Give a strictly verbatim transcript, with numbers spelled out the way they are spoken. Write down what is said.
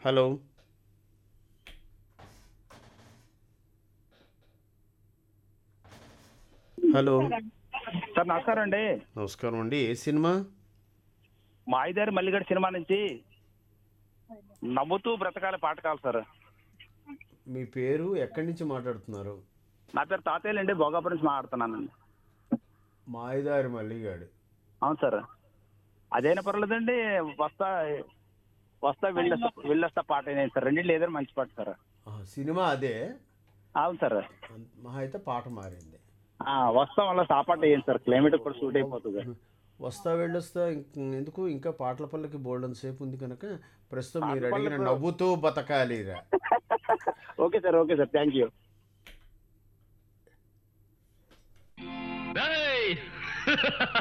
Hello. Hello. Sir నమస్కారం అండి. నమస్కారం అండి. ఏ సినిమా? మాయిదారి మల్లిగడ్డ సినిమా నుంచి నవ్వుతూ బ్రతకాలి పాట కావాలి సార్. మీ పేరు, ఎక్కడి నుంచి మాట్లాడుతున్నారు? నా పేరు తాతయ్యలు అండి, భోగాపురం నుంచి మాట్లాడుతున్నానండి. మాయదారి మల్లిగాడు. అవును సార్. అదైనా పర్లేదండి. వస్తా వస్తా వెళ్ళొస్తా వెళ్ళొస్తా పాట అయినా సార్, రెండింటిలో ఏదైనా మంచి పాట సార్. ఆ, సినిమా అదే. అవును సార్. అంత- మహా అయితే పాట మారింది. ఆ, వస్తా వల్ల ఆ పాట వేయండి సార్, క్లైమేట్ కూడా సూట్ అయిపోతుంది. వస్తా వెళ్ళొస్తా ఇంక- ఎందుకు, ఇంకా పాటల పల్లకి బోల్డెన్ సేపు ఉంది కనుక ప్రస్తుతం మీరు పాటల అడిగిన పల్లకి- నవ్వుతూ బతకాలిరా. Okay sir, okay sir, thank you. Hey!